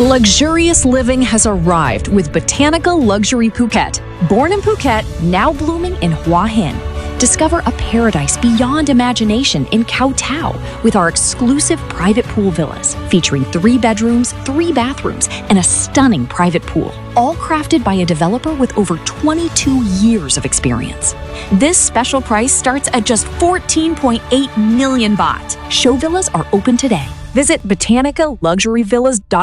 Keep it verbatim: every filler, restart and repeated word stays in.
Luxurious living has arrived with Botanica Luxury Phuket. Born in Phuket, now blooming in Hua Hin. Discover a paradise beyond imagination in Koh Tao with our exclusive private pool villas featuring three bedrooms, three bathrooms, and a stunning private pool, all crafted by a developer with over twenty-two years of experience. This special price starts at just fourteen point eight million baht. Show villas are open today. Visit botanica luxury villas dot com